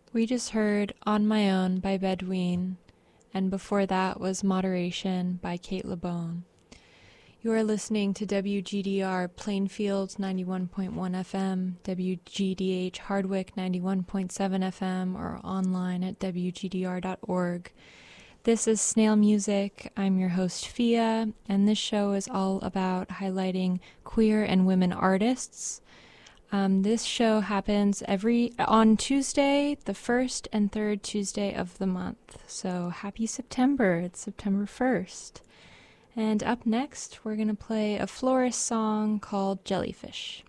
We just heard On My Own by Bedouin, and before that was Moderation by Kate LeBone. You are listening to WGDR Plainfield 91.1 FM, WGDH Hardwick 91.7 FM, or online at WGDR.org. This is Snail Music. I'm your host, Fia, and this show is all about highlighting queer and women artists. This show happens on Tuesday, the first and third Tuesday of the month. So happy September. It's September 1st. And up next, we're going to play a Florist song called Jellyfish.